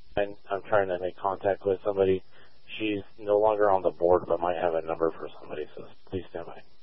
I'm trying to make contact with somebody. She's no longer on the board, but might have a number for somebody, so please stand by.